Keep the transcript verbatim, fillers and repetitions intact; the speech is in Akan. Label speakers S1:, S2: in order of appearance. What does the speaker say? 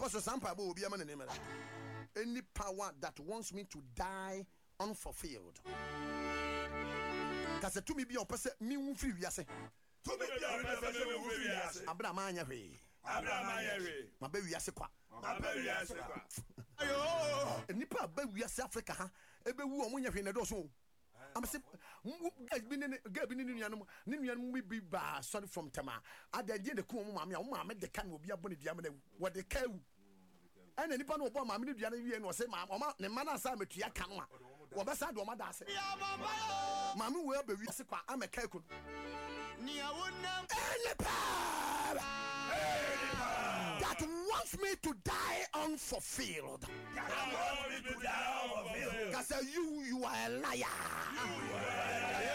S1: Apostle Sampa bo obi amana name. Any power that wants me to die unfulfilled. Cause to me be on person me won free wiase.
S2: To me be on person me won free wiase.
S1: Abra ma anya hwe.
S2: Abra ma anya hwe.
S1: Ma ba wiase kwa.
S2: Ma ba wiase kwa.
S1: Ayo. Nipa ba wiase Africa ha e be wu o munya hwe na do so. Am say guys bi ne guys bi ne nuanum ne nuanum bi ba sorry from Tama. Adaje de ko mo ma me o ma me de kan obi abone dia me na wo de ka wu. Ana nipa no obo ma me ne dua na wie no say ma o ne ma na sa metua ka no a. Wo be sa do ma da se. Ma me we ba wiase kwa ameka ku. That wants me to die unfulfilled. That wants me to die unfulfilled. Because you, you are a liar. You are a liar.